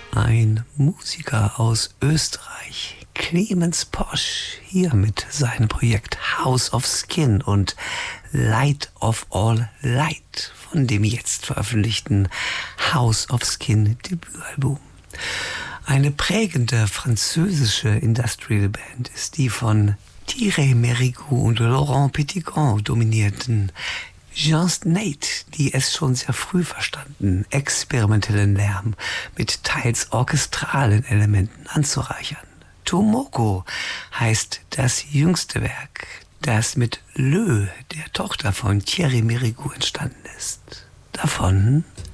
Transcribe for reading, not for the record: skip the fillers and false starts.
Ein Musiker aus Österreich, Clemens Posch, hier mit seinem Projekt House of Skin und Light of All Light von dem jetzt veröffentlichten House of Skin Debütalbum. Eine prägende französische Industrial Band ist die von Thierry Mérigout und Laurent Petitgrand dominierten Just Nate, die es schon sehr früh verstanden, experimentellen Lärm mit teils orchestralen Elementen anzureichern. Tomoko heißt das jüngste Werk, das mit Leu, der Tochter von Thierry Mérigout, entstanden ist. Davon